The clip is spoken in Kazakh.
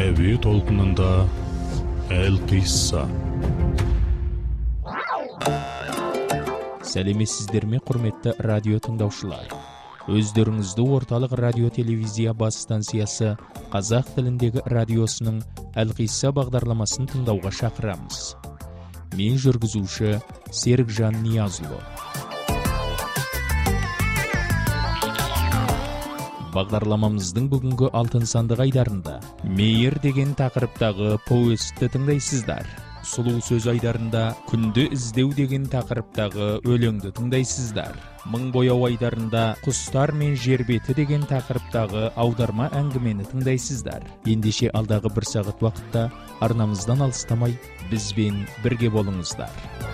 Әуе толқынында әл-қисса. Сәлеметсіздер ме, құрметті радио тыңдаушылар? Өздеріңізді орталық радио телевизия бас станциясы қазақ тіліндегі радиосының әл-қисса бағдарламасын тыңдауға шақырамыз. Мен жүргізуші Серікжан Ниязұлы. Бағдарламамыздың бүгінгі алтын сандық айдарында мейір деген тақырыптағы повестті тыңдайсыздар. Сұлу сөз айдарында күнді іздеу деген тақырыптағы өлеңді тыңдайсыздар. Мың бояу айдарында құстар мен жер беті деген тақырыптағы аударма әңгімені тыңдайсыздар. Ендеше алдағы бір сағат уақытта арнамыздан алыстамай бізбен бірге болыңыздар.